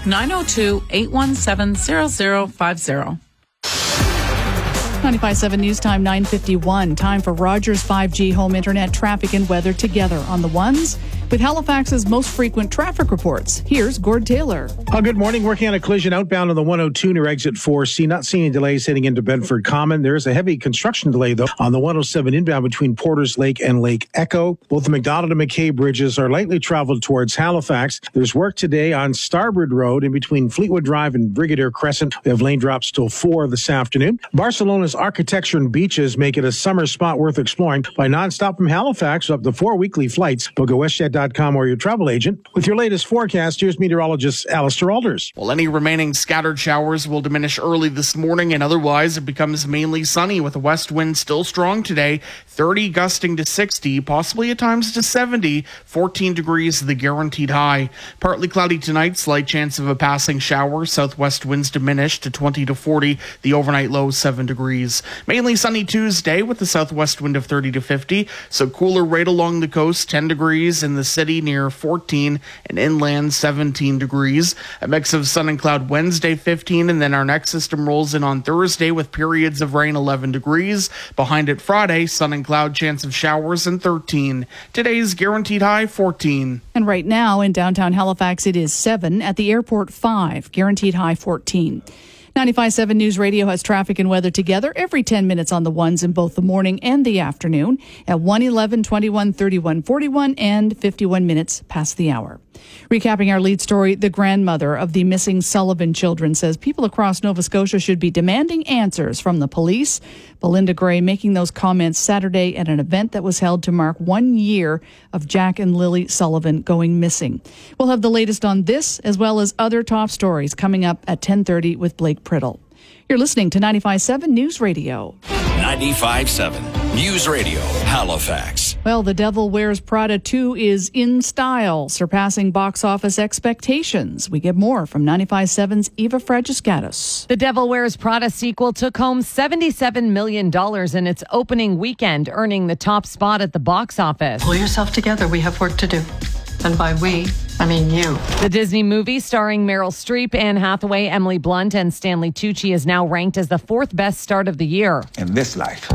902-817-0050. 95.7 News Time, 9:51. Time for Rogers 5G home internet traffic and weather together on the ones with Halifax's most frequent traffic reports. Here's Gord Taylor. Good morning. Working on a collision outbound on the 102 near exit 4C. Not seeing any delays heading into Bedford Common. There is a heavy construction delay, though, on the 107 inbound between Porters Lake and Lake Echo. Both the McDonald and McKay bridges are lightly traveled towards Halifax. There's work today on Starboard Road in between Fleetwood Drive and Brigadier Crescent. We have lane drops till 4 this afternoon. Barcelona's architecture and beaches make it a summer spot worth exploring by nonstop from Halifax up to 4 weekly flights. Book at WestJet.com or your travel agent. With your latest forecast, here's meteorologist Alistair Alders. Well, any remaining scattered showers will diminish early this morning, and otherwise it becomes mainly sunny with a west wind still strong today, 30 gusting to 60, possibly at times to 70, 14 degrees the guaranteed high. Partly cloudy tonight, slight chance of a passing shower, southwest winds diminish to 20 to 40, the overnight low 7 degrees. Mainly sunny Tuesday with the southwest wind of 30 to 50, so cooler right along the coast, 10 degrees in the city near 14, and inland 17 degrees. A mix of sun and cloud Wednesday, 15, and then our next system rolls in on Thursday with periods of rain, 11 degrees. Behind it Friday, sun and cloud, chance of showers, and 13. Today's guaranteed high, 14. And right now in downtown Halifax, it is 7. At the airport, 5. Guaranteed high, 14. 95.7 News Radio has traffic and weather together every 10 minutes on the ones in both the morning and the afternoon at 1, 11, 21, 31, 41, and 51 minutes past the hour. Recapping our lead story, the grandmother of the missing Sullivan children says people across Nova Scotia should be demanding answers from the police. Belinda Gray making those comments Saturday at an event that was held to mark 1 year of Jack and Lily Sullivan going missing. We'll have the latest on this as well as other top stories coming up at 10:30 with Blake Priddle. You're listening to 95.7 News Radio. 95.7 News Radio, Halifax. Well, The Devil Wears Prada 2 is in style, surpassing box office expectations. We get more from 95.7's Eva Fragiscatos. The Devil Wears Prada sequel took home $77 million in its opening weekend, earning the top spot at the box office. Pull yourself together. We have work to do. And by we, I mean you. The Disney movie starring Meryl Streep, Anne Hathaway, Emily Blunt, and Stanley Tucci is now ranked as the fourth best start of the year. In this life,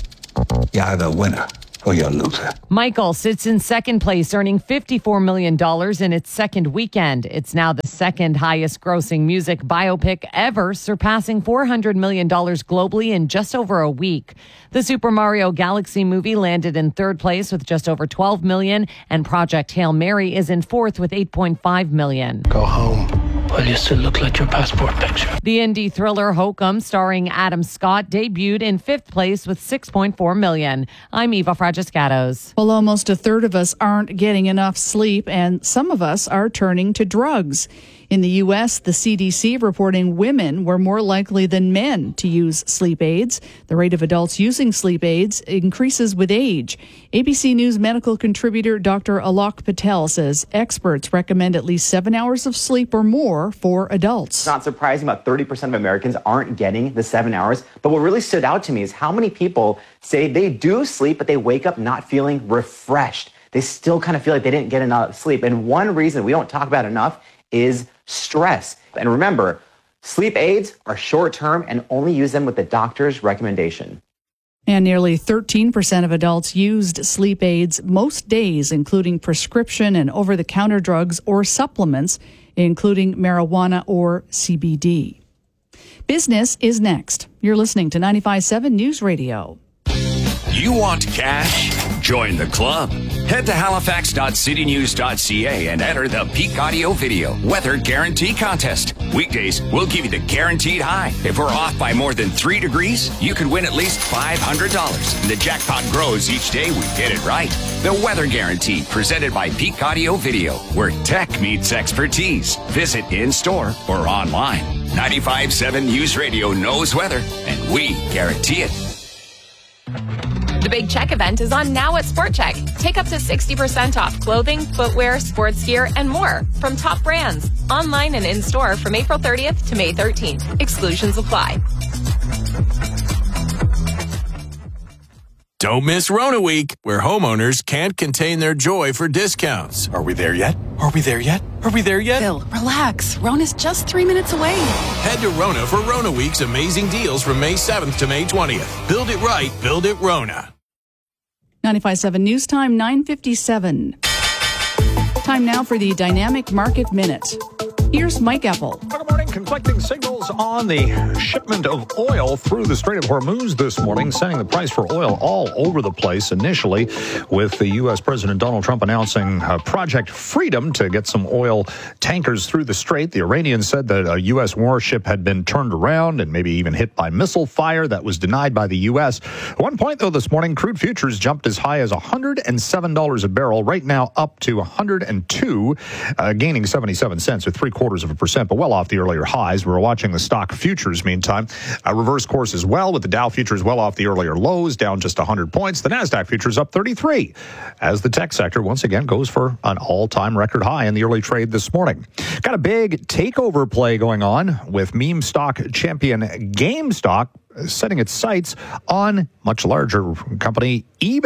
you're either a winner or you're a loser. Michael sits in second place, earning $54 million in its second weekend. It's now the second highest grossing music biopic ever, surpassing $400 million globally in just over a week. The Super Mario Galaxy movie landed in third place with just over $12 million, and Project Hail Mary is in fourth with $8.5 million. Go home. Well, you still look like your passport picture. The indie thriller Hokum, starring Adam Scott, debuted in fifth place with $6.4 million. I'm Eva Fragiscatos. Well, almost a third of us aren't getting enough sleep, and some of us are turning to drugs. In the U.S., the CDC reporting women were more likely than men to use sleep aids. The rate of adults using sleep aids increases with age. ABC News medical contributor Dr. Alok Patel says experts recommend at least 7 hours of sleep or more for adults. It's not surprising about 30% of Americans aren't getting the 7 hours. But what really stood out to me is how many people say they do sleep, but they wake up not feeling refreshed. They still kind of feel like they didn't get enough sleep. And one reason we don't talk about enough is stress. And remember, sleep aids are short-term and only use them with the doctor's recommendation. And nearly 13% of adults used sleep aids most days, including prescription and over-the-counter drugs or supplements, including marijuana or CBD. Business is next. You're listening to 95.7 News Radio. You want cash? Join the club. Head to halifax.citynews.ca and enter the Peak Audio Video Weather Guarantee Contest. Weekdays, we'll give you the guaranteed high. If we're off by more than 3 degrees, you could win at least $500. The jackpot grows each day we get it right. The Weather Guarantee, presented by Peak Audio Video, where tech meets expertise. Visit in-store or online. 95.7 News Radio knows weather, and we guarantee it. The Big Check event is on now at Sport Check. Take up to 60% off clothing, footwear, sports gear, and more from top brands. Online and in-store from April 30th to May 13th. Exclusions apply. Don't miss Rona Week, where homeowners can't contain their joy for discounts. Are we there yet? Are we there yet? Are we there yet? Bill, relax. Rona's just 3 minutes away. Head to Rona for Rona Week's amazing deals from May 7th to May 20th. Build it right, build it Rona. 95.7 News Time, 9:57. Time now for the Dynamic Market Minute. Here's Mike Apple. Good morning. Conflicting signals on the shipment of oil through the Strait of Hormuz this morning, sending the price for oil all over the place. Initially, with the U.S. President Donald Trump announcing Project Freedom to get some oil tankers through the strait. The Iranians said that a U.S. warship had been turned around and maybe even hit by missile fire. That was denied by the U.S. At one point, though, this morning, crude futures jumped as high as $107 a barrel. Right now, up to $102, gaining 77 cents or 0.75%, but well off the earlier highs. We're watching the stock futures, meantime. A reverse course as well, with the Dow futures well off the earlier lows, down just 100 points. The NASDAQ futures up 33, as the tech sector once again goes for an all-time record high in the early trade this morning. Got a big takeover play going on with meme stock champion GameStop setting its sights on much larger company eBay.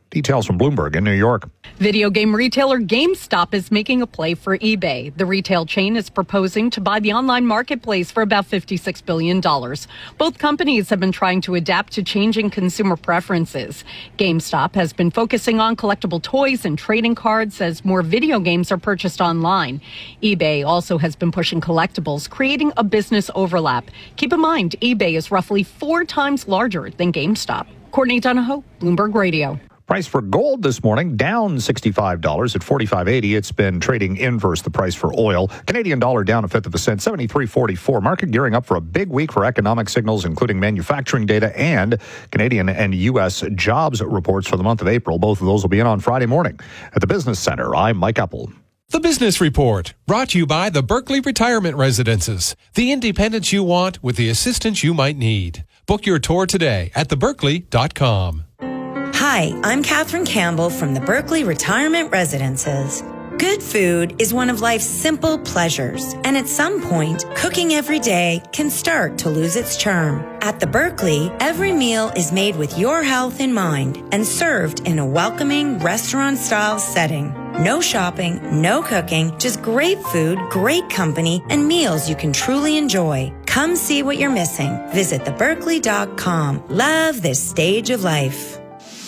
Details from Bloomberg in New York. Video game retailer GameStop is making a play for eBay. The retail chain is proposing to buy the online marketplace for about $56 billion. Both companies have been trying to adapt to changing consumer preferences. GameStop has been focusing on collectible toys and trading cards as more video games are purchased online. eBay also has been pushing collectibles, creating a business overlap. Keep in mind, eBay is roughly 4 times larger than GameStop. Courtney Donahoe, Bloomberg Radio. Price for gold this morning down $65 at $45.80. It's been trading inverse the price for oil. Canadian dollar down a fifth of a cent, 73.44. Market gearing up for a big week for economic signals, including manufacturing data and Canadian and U.S. jobs reports for the month of April. Both of those will be in on Friday morning. At the Business Center, I'm Mike Epple. The Business Report, brought to you by the Berkeley Retirement Residences. The independence you want with the assistance you might need. Book your tour today at theberkeley.com. Hi, I'm Katherine Campbell from the Berkeley Retirement Residences. Good food is one of life's simple pleasures, and at some point, cooking every day can start to lose its charm. At the Berkeley, every meal is made with your health in mind and served in a welcoming restaurant-style setting. No shopping, no cooking, just great food, great company, and meals you can truly enjoy. Come see what you're missing. Visit theberkeley.com. Love this stage of life.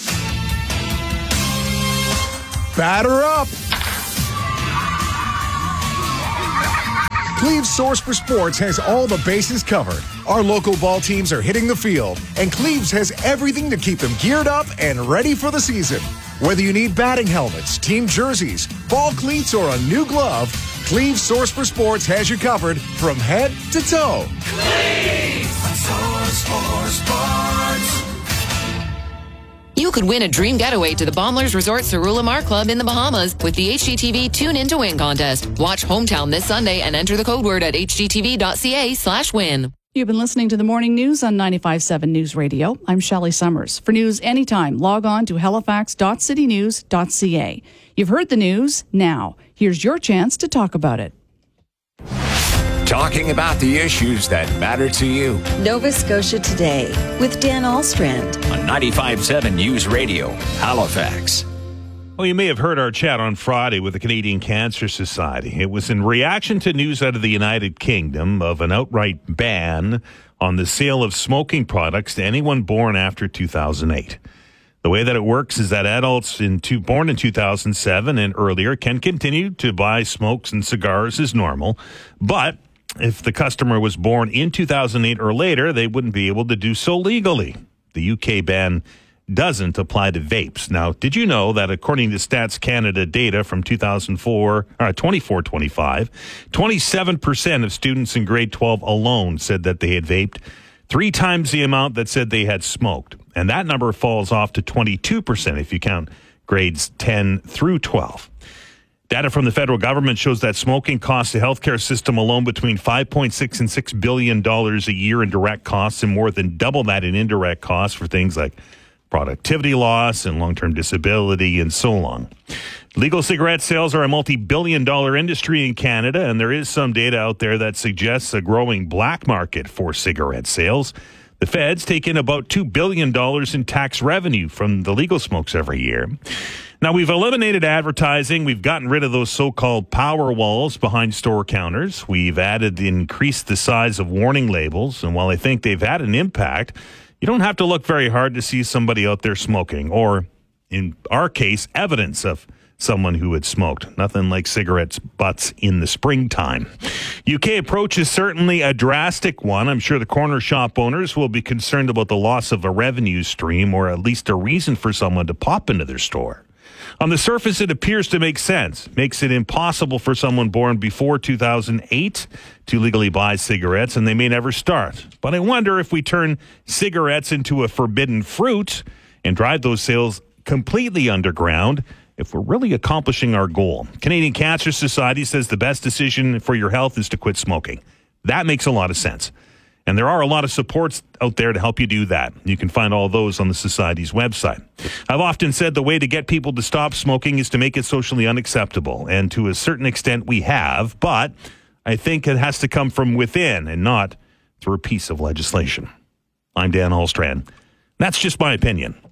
Batter up! Cleve's Source for Sports has all the bases covered. Our local ball teams are hitting the field, and Cleve's has everything to keep them geared up and ready for the season. Whether you need batting helmets, team jerseys, ball cleats, or a new glove, Cleve's Source for Sports has you covered from head to toe. Cleve's Source for Sports. You could win a dream getaway to the Baumler's Resort Cerula Mar Club in the Bahamas with the HGTV Tune In to Win contest. Watch Hometown this Sunday and enter the code word at hgtv.ca/win. You've been listening to the morning news on 95.7 News Radio. I'm Shelley Summers. For news anytime, log on to halifax.citynews.ca. You've heard the news. Now, here's your chance to talk about it. Talking about the issues that matter to you. Nova Scotia Today with Dan Alstrand. On 95.7 News Radio, Halifax. Well, you may have heard our chat on Friday with the Canadian Cancer Society. It was in reaction to news out of the United Kingdom of an outright ban on the sale of smoking products to anyone born after 2008. The way that it works is that adults born in 2007 and earlier can continue to buy smokes and cigars as normal, but if the customer was born in 2008 or later, they wouldn't be able to do so legally. The UK ban doesn't apply to vapes. Now, did you know that according to Stats Canada data from 24-25, 27% of students in grade 12 alone said that they had vaped, 3 times the amount that said they had smoked. And that number falls off to 22% if you count grades 10 through 12. Data from the federal government shows that smoking costs the healthcare system alone between $5.6 and $6 billion a year in direct costs and more than double that in indirect costs for things like productivity loss and long-term disability and so on. Legal cigarette sales are a multi-billion-dollar industry in Canada, and there is some data out there that suggests a growing black market for cigarette sales. The feds take in about $2 billion in tax revenue from the legal smokes every year. Now, we've eliminated advertising. We've gotten rid of those so-called power walls behind store counters. We've increased the size of warning labels. And while I think they've had an impact, you don't have to look very hard to see somebody out there smoking, or in our case, evidence of someone who had smoked. Nothing like cigarettes butts in the springtime. UK approach is certainly a drastic one. I'm sure the corner shop owners will be concerned about the loss of a revenue stream, or at least a reason for someone to pop into their store. On the surface, it appears to make sense. Makes it impossible for someone born before 2008 to legally buy cigarettes, and they may never start. But I wonder if we turn cigarettes into a forbidden fruit and drive those sales completely underground, if we're really accomplishing our goal. Canadian Cancer Society says the best decision for your health is to quit smoking. That makes a lot of sense. And there are a lot of supports out there to help you do that. You can find all those on the Society's website. I've often said the way to get people to stop smoking is to make it socially unacceptable. And to a certain extent we have, but I think it has to come from within and not through a piece of legislation. I'm Dan Alstrand. That's just my opinion.